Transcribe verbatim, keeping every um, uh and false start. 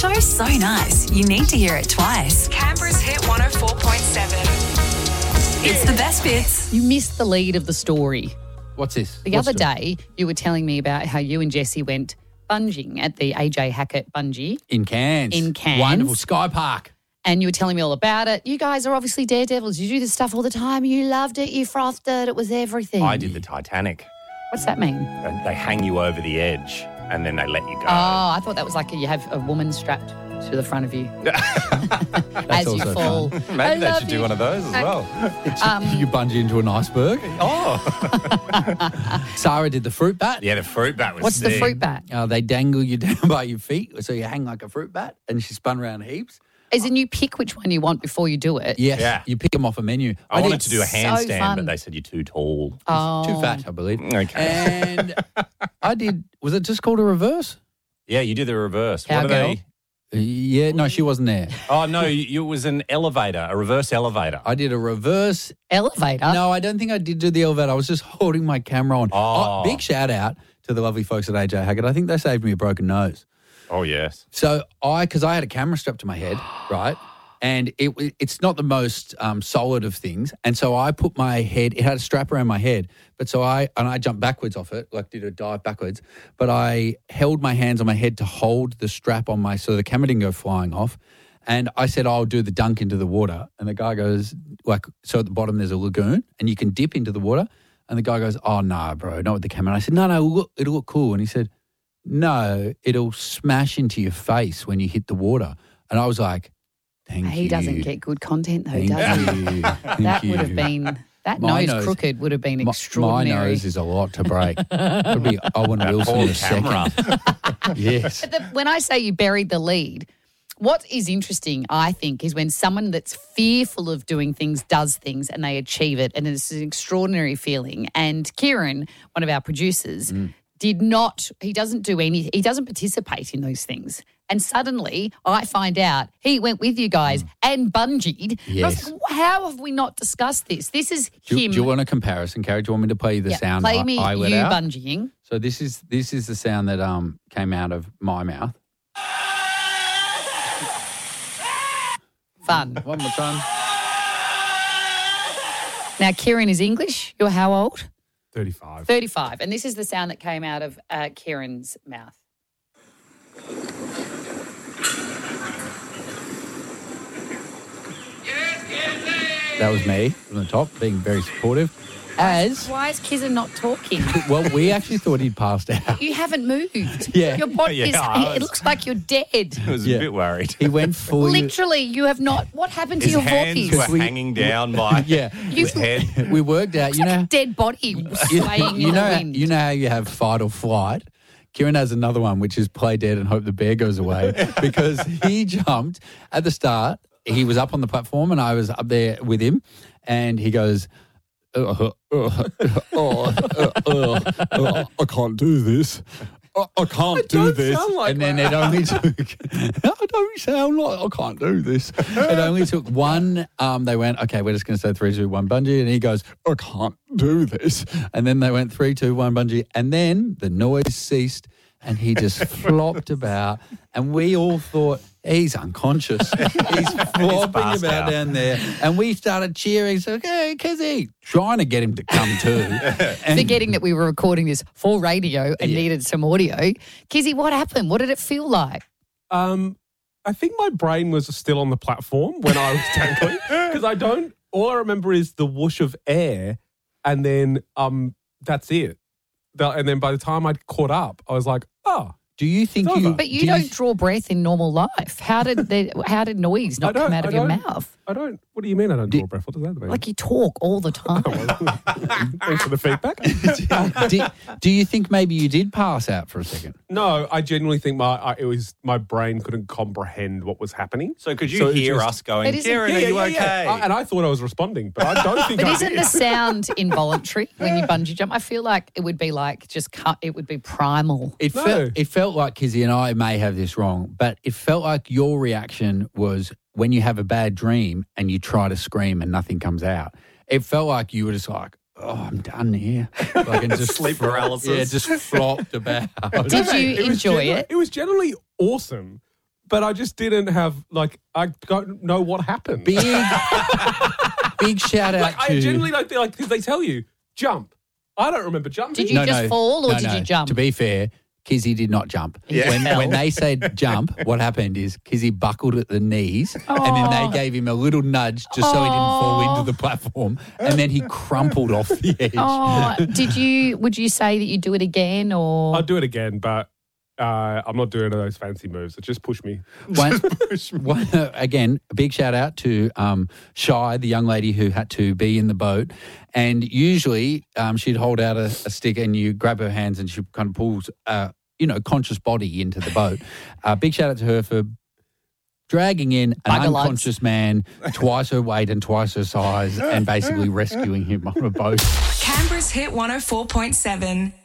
show's so nice, you need to hear it twice. Canberra's Hit one oh four point seven. It's the best bits. You missed the lead of the story. What's this? The What's other day, you were telling me about how you and Jesse went bunging at the A J Hackett bungee. In Cairns. In Cairns. Wonderful. Sky Park. And you were telling me all about it. You guys are obviously daredevils. You do this stuff all the time. You loved it. You frothed it. It was everything. I did the Titanic. What's that mean? Uh, They hang you over the edge and then they let you go. Oh, I thought that was like you have a woman strapped to the front of you as you also fall. Maybe I they love should do you. one of those as well. Um, you bungee into an iceberg. Oh. Sarah did the fruit bat. Yeah, the fruit bat was What's the sick. fruit bat? Uh, they dangle you down by your feet, so you hang like a fruit bat, and she spun around heaps. Is it you pick which one you want before you do it? Yes, Yeah. you pick them off a menu. I, wanted did to do a so handstand, fun. but they said you're too tall. Oh. Too fat, I believe. Okay. And I did, was it just called a reverse? Yeah, you do the reverse. Cowgirl? What are they? Uh, Yeah, no, she wasn't there. Oh, no, you, you- it was an elevator, a reverse elevator. I did a reverse. Elevator? No, I don't think I did do the elevator. I was just holding my camera on. Oh. big shout out to the lovely folks at A J Hackett. I think they saved me a broken nose. Oh, yes. So I, because I had a camera strapped to my head, right? And it it's not the most um, solid of things. And so I put my head, it had a strap around my head. But so I, and I jumped backwards off it, like did a dive backwards. But I held my hands on my head to hold the strap on my, so the camera didn't go flying off. And I said, I'll do the dunk into the water. And the guy goes, like, so at the bottom there's a lagoon and you can dip into the water. And the guy goes, oh, no, bro, not with the camera. And I said, no, no, it'll look, it'll look cool. And he said, no, it'll smash into your face when you hit the water. And I was like, thank He you. doesn't get good content though, Thank does he? you. Thank That would have you. been, that My nose, nose- crooked would have been My- extraordinary. My nose is a lot to break. It'd be Owen Wilson poor in a camera. second. Yes. But the, when I say you buried the lead, what is interesting, I think, is when someone that's fearful of doing things does things and they achieve it, and it's an extraordinary feeling. And Kieran, one of our producers, Mm. did not, he doesn't do anything, he doesn't participate in those things. And suddenly I find out he went with you guys and bungeed. And I was Mm. Yes. like, how have we not discussed this? This is Do, him. do you want a comparison, Carrie? Do you want me to play you the Yeah, sound play I, me I let you out? bungeeing. So this is this is the sound that um came out of my mouth. Fun. One more time. Now, Kieran is English. You're how old? thirty-five. thirty-five. And this is the sound that came out of uh, Kieran's mouth. That was me from the top, being very supportive. As Why is Kizza not talking? well, we actually thought he'd passed out. You haven't moved. Yeah. Your body Yeah, is, I it was- looks like you're dead. I was Yeah. a bit worried. He went fully. Literally, you have not. What happened to His your hands vortex? were we- hanging down by Yeah. his head. We worked out. You know. Dead body You, swaying you in know. the wind. You know how you have fight or flight. Kieran has another one, which is play dead and hope the bear goes away, because he jumped at the start. He was up on the platform, and I was up there with him, and he goes, uh, uh, uh, uh, uh, uh, uh, I can't do this. I, I can't do don't this. sound like and then it only took, I don't sound like I can't do this. It only took one, um, they went, okay, we're just going to say three, two, one, bungee. And he goes, I can't do this. And then they went three, two, one, bungee. And then the noise ceased and he just flopped about. And we all thought, he's unconscious. He's flopping passed about out. down there. And we started cheering. So, okay, Kizzy, trying to get him to come to. And Forgetting that we were recording this for radio and Yeah. needed some audio. Kizzy, what happened? What did it feel like? Um, I think my brain was still on the platform when I was dangling because I don't. All I remember is the whoosh of air, and then um, that's it. The, and then by the time I'd caught up, I was like, oh. do you think It's you... over. But you do don't draw breath in normal life. How did the, how did noise I not don't- come out I of your don't- mouth? I don't. What do you mean I don't draw breath? What does that mean? Like you talk all the time. Thanks for the feedback. do, do you think maybe you did pass out for a second? No, I genuinely think my I, it was my brain couldn't comprehend what was happening. So could you So it hear just- us going, It isn't- Kieran, Yeah, are yeah, you yeah, okay? yeah. I- and I thought I was responding, but I don't think But I isn't did. the sound involuntary when you bungee jump? I feel like it would be like just cut. It would be primal. It No. felt it felt like Kizzy, and I may have this wrong, but it felt like your reaction was when you have a bad dream and you try to scream and nothing comes out. It felt like you were just like, oh, I'm done here. Like, and just Sleep flop- paralysis. Yeah, just flopped about. Did you It was enjoy genuine- it? It was generally awesome, but I just didn't have, like, I don't know what happened. Big, big shout out like, to... I genuinely don't think, like, because they tell you, jump. I don't remember jumping. Did you just fall or no, did no. you jump? To be fair, Kizzy did not jump. Yeah. When, Fell. when they said jump, what happened is Kizzy buckled at the knees and then they gave him a little nudge just so he didn't fall into the platform and then he crumpled off the edge. Oh, did you? Would you say that you do it again or? I'll do it again, but uh, I'm not doing those fancy moves. It just pushed me. One, one, uh, again, a big shout out to um, Shy, the young lady who had to be in the boat. And usually um, she'd hold out a, a stick and you grab her hands and she kind of pulls, uh, you know, conscious body into the boat. Uh, big shout out to her for dragging in an Bugger unconscious lugs. man, twice her weight and twice her size, and basically rescuing him on a boat. Canberra's Hit one oh four point seven.